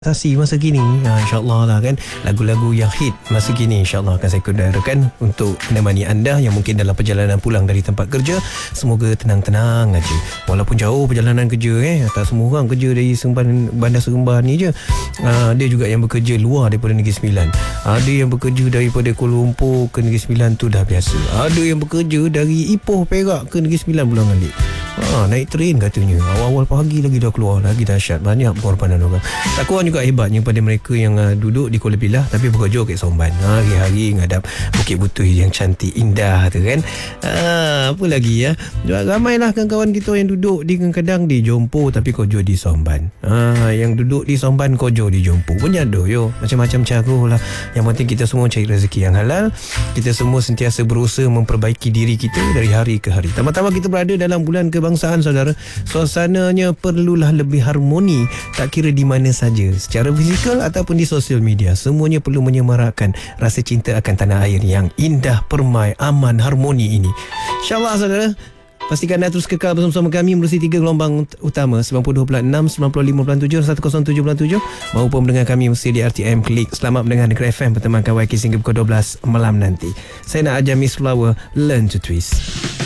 Sasi masa kini, insyaAllah lah kan, lagu-lagu yang hit masa kini insyaAllah akan saya kudarakan untuk menemani anda yang mungkin dalam perjalanan pulang dari tempat kerja. Semoga tenang-tenang aja, walaupun jauh perjalanan kerja. Tak semua orang kerja dari Bandar Seremban ni je. Ada juga yang bekerja luar daripada Negeri Sembilan. Ada yang bekerja daripada Kuala Lumpur ke Negeri Sembilan, tu dah biasa. Ada yang bekerja dari Ipoh Perak ke Negeri Sembilan pulang balik. Naik train katanya, awal-awal pagi lagi dah keluar, lagi dahsyat. Banyak pengorbanan orang. Tak kurang juga hebatnya pada mereka yang duduk di Kuala Pilah tapi bekerja kat Somban, hari-hari ngadap Bukit Butui yang cantik indah tu kan. Apa lagi ya, ramailah kawan-kawan kita yang duduk di kadang di Jompo tapi kerja di Somban. Yang duduk di Somban kerja di Jompo pun ada yo. Macam-macam cara lah. Yang penting kita semua cari rezeki yang halal. Kita semua sentiasa berusaha memperbaiki diri kita dari hari ke hari. Tambah-tambah kita berada dalam bulan kebangsaan, saudara. Suasananya perlulah lebih harmoni, tak kira di mana saja, secara fizikal ataupun di sosial media. Semuanya perlu menyemarakkan rasa cinta akan tanah air yang indah, permai, aman, harmoni ini. InsyaAllah, saudara, pastikan anda terus kekal bersama kami melalui 3 gelombang utama 92.6, 95.7, 107.7 maupun mendengar kami mesti di RTM Klik. Selamat mendengar Negeri FM bertemankan YK hingga pukul 12 malam nanti. Saya nak ajar Miss Flower Learn to Twist.